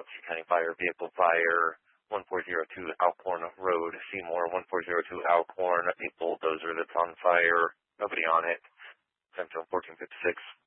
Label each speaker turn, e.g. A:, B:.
A: Watauga County Fire, vehicle fire, 1402 Alcorn Road, Seymour, 1402 Alcorn, a bulldozer that's on fire, nobody on it, 1456.